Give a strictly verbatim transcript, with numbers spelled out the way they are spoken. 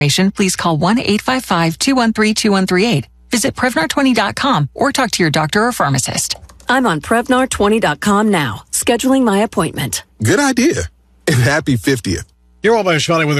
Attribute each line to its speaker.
Speaker 1: Please call one eight five five, two one three, two one three eight. Visit Prevnar twenty dot com or talk to your doctor or pharmacist.
Speaker 2: I'm on Prevnar twenty dot com now, scheduling my appointment.
Speaker 3: Good idea. And happy fiftieth.
Speaker 4: You're all by Shivani with